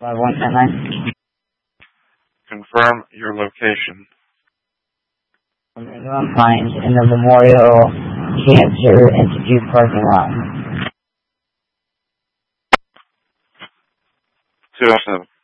5179. Confirm your location. I'm fine in the Memorial Cancer Institute parking lot. 207.